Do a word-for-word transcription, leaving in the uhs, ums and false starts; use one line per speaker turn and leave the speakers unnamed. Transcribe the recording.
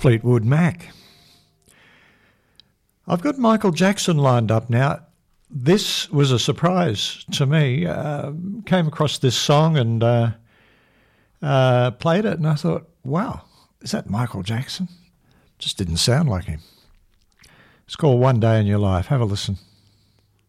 Fleetwood Mac. I've got Michael Jackson lined up now. This was a surprise to me. Uh, came across this song and uh, uh, played it, and I thought, wow, is that Michael Jackson? Just didn't sound like him. It's called One Day in Your Life. Have a listen.